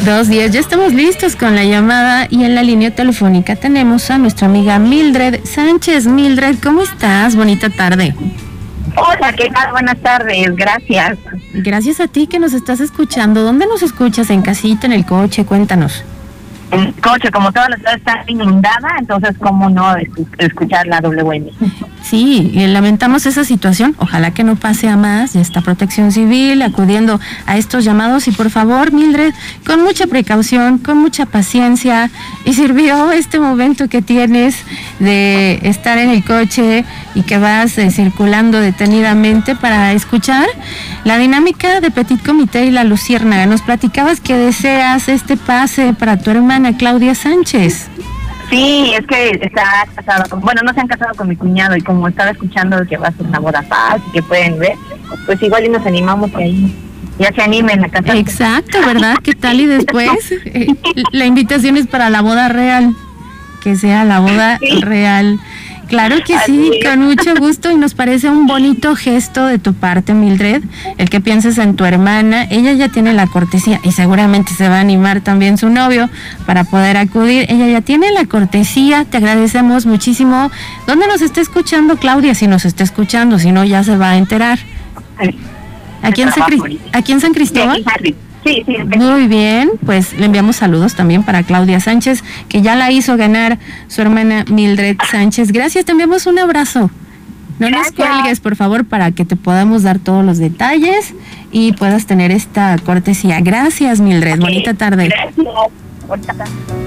2:10, ya estamos listos con la llamada y en la línea telefónica tenemos a nuestra amiga Mildred Sánchez. Mildred, ¿cómo estás? Bonita tarde. Hola, ¿qué tal? Buenas tardes, gracias. Gracias a ti que nos estás escuchando. ¿Dónde nos escuchas? ¿En casita, en el coche? Cuéntanos. En el coche, como toda la ciudad está inundada, entonces cómo no escuchar la WM. Sí, y lamentamos esa situación, ojalá que no pase a más, ya está Protección Civil acudiendo a estos llamados y por favor, Mildred, con mucha precaución, con mucha paciencia, y sirvió este momento que tienes de estar en el coche y que vas circulando detenidamente para escuchar la dinámica de Petit Comité y la Luciérnaga. Nos platicabas que deseas este pase para tu hermana Claudia Sánchez. Sí, es que está casado no se han casado con mi cuñado y como estaba escuchando que va a ser una boda paz y que pueden ver, pues igual y nos animamos que ahí ya se animen a casar. Exacto, ¿verdad? ¿Qué tal? Y después la invitación es para la boda real, que sea la boda real. Claro que sí, con mucho gusto, y nos parece un bonito gesto de tu parte, Mildred, el que pienses en tu hermana. Ella ya tiene la cortesía y seguramente se va a animar también su novio para poder acudir. Ella ya tiene la cortesía, te agradecemos muchísimo. ¿Dónde nos está escuchando Claudia? Si nos está escuchando, si no ya se va a enterar. ¿Aquí en San Cristóbal? Sí. Muy bien, pues le enviamos saludos también para Claudia Sánchez, que ya la hizo ganar su hermana Mildred Sánchez. Gracias, te enviamos un abrazo. No nos cuelgues, por favor, para que te podamos dar todos los detalles y puedas tener esta cortesía. Gracias, Mildred. Bonita tarde. Gracias. Bonita tarde.